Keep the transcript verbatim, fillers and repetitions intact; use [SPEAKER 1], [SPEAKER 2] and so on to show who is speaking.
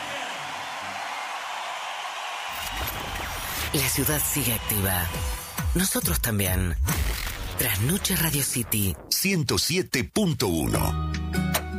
[SPEAKER 1] La ciudad sigue activa. Nosotros también. Trasnoche Radio City
[SPEAKER 2] ciento siete punto uno.